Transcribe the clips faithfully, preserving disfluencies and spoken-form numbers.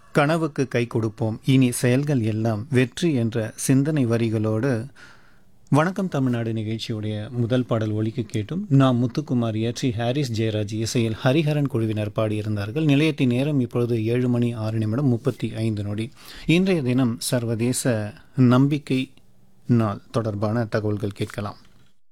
கனவுக்கு கை கொடுப்போம், இனி செயல்கள் எல்லாம் வெற்றி என்ற சிந்தனை வரிகளோடு வணக்கம் தமிழ்நாடு நிகழ்ச்சியுடைய முதல் பாடல் ஒலிக்கு கேட்டும். நாம் முத்துக்குமார் இயற்றி ஹாரிஸ் ஜெயராஜ் இசையில் ஹரிஹரன் குழுவினர் பாடியிருந்தார்கள். நிலையத்தின் நேரம் இப்பொழுது ஏழு மணி ஆறு நிமிடம் முப்பத்தி ஐந்து நொடி. இன்றைய தினம் சர்வதேச நம்பிக்கை நாள் தொடர்பான தகவல்கள் கேட்கலாம்.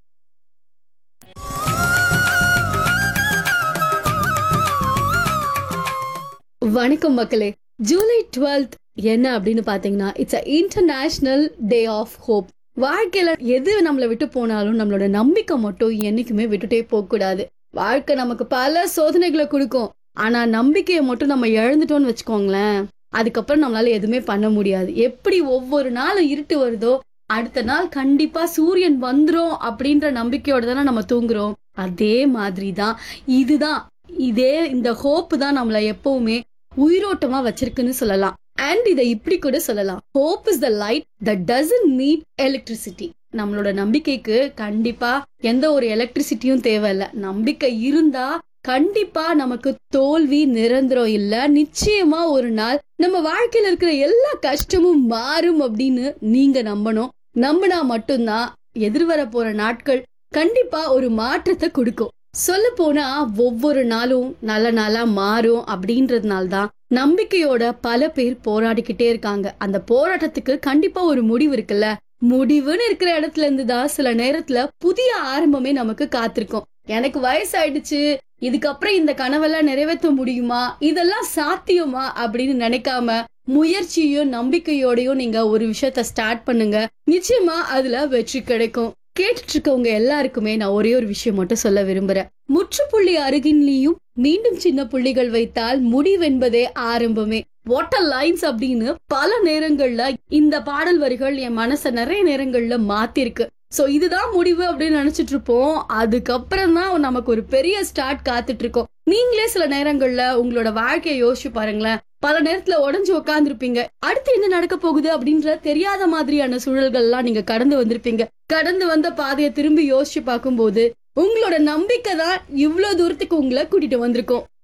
வணக்கம் மக்களே. ஜூலை டுவெல்த் என்ன அப்படின்னு பாத்தீங்கன்னா, it's a international day of hope. வாழ்க்கையில எது நம்மளை விட்டு போனாலும் நம்மளோட நம்பிக்கை மட்டும் என்னைக்குமே விட்டுட்டே போக கூடாது. வாழ்க்கை நமக்கு பல சோதனைகளை கொடுக்கும், ஆனா நம்பிக்கையை மட்டும் நம்ம இழந்துட்டோம்னு வச்சுக்கோங்களேன், அதுக்கப்புறம் நம்மளால எதுவுமே பண்ண முடியாது. எப்படி ஒவ்வொரு நாளும் இருட்டு வருதோ, அடுத்த நாள் கண்டிப்பா சூரியன் வந்துரும் அப்படின்ற நம்பிக்கையோட தானே நம்ம தூங்குறோம். அதே மாதிரிதான் இதுதான் இதே இந்த ஹோப் தான் நம்மள எப்பவுமே உயிரோட்டமா வச்சிருக்குன்னு சொல்லலாம். அண்ட் இதை இப்படி கூட சொல்லலாம், hope is the light that doesn't NEET electricity. நம்மளோட நம்பிக்கைக்கு கண்டிப்பா எந்த ஒரு எலக்ட்ரிசிட்டியும் தேவையில்லை. நம்பிக்கை இருந்தா கண்டிப்பா நமக்கு தோல்வி நிரந்தரம் இல்ல, நிச்சயமா ஒரு நாள் நம்ம வாழ்க்கையில இருக்கிற எல்லா கஷ்டமும் மாறும் அப்படின்னு நீங்க நம்பணும். நம்பினா மட்டும்தான் எதிர்வர போற நாட்கள் கண்டிப்பா ஒரு மாற்றத்தை கொடுக்கும். சொல்ல போனா ஒவ்வொரு நாளும் நல்ல நாளா மாறும் அப்படின்றதுனால தான் நம்பிக்கையோட பல பேர் போராடிக்கிட்டே இருக்காங்க. அந்த போராட்டத்துக்கு கண்டிப்பா ஒரு முடிவு இருக்குல்ல. முடிவுன்னு இருக்கிற இடத்துல இருந்து தான் சில நேரத்துல புதிய ஆரம்பமே நமக்கு காத்திருக்கும். எனக்கு வயசாயிடுச்சு, இதுக்கப்புறம் இந்த கனவெல்லாம் நிறைவேற்ற முடியுமா, இதெல்லாம் சாத்தியமா அப்படின்னு நினைக்காம முயற்சியும் நம்பிக்கையோடையும் நீங்க ஒரு விஷயத்த ஸ்டார்ட் பண்ணுங்க. நிச்சயமா அதுல வெற்றி கிடைக்கும். கேட்டுட்டு இருக்கவங்க எல்லாருக்குமே நான் ஒரே ஒரு விஷயம் மட்டும் சொல்ல விரும்புறேன். முற்றுப்புள்ளி அருகின்லயும் மீண்டும் சின்ன புள்ளிகள் வைத்தால் முடிவென்பதே ஆரம்பமே. வாட்டர் லைன்ஸ் அப்படின்னு பல நேரங்கள்ல இந்த பாடல் வரிகள் என் மனச நிறைய நேரங்கள்ல மாத்திருக்கு. சோ இதுதான் முடிவு அப்படின்னு நினைச்சிட்டு இருப்போம், அதுக்கப்புறம் தான் நமக்கு ஒரு பெரிய ஸ்டார்ட் காத்துட்டு இருக்கோம். நீங்களே சில நேரங்கள்ல உங்களோட வாழ்க்கையை யோசிச்சு பாருங்களேன். பல நேரத்துல உடஞ்சு உட்காந்துருப்பீங்க, அடுத்து என்ன நடக்க போகுது அப்படின்ற தெரியாத மாதிரியான சூழல்கள் எல்லாம் நீங்க கடந்து வந்திருப்பீங்க. கடந்து வந்த பாதையை திரும்பி யோசிச்சு பார்க்கும் போது உங்களோட நம்பிக்கை தான் இவ்வளவு தூரத்துக்கு உங்களை கூட்டிட்டு வந்திருக்கும்.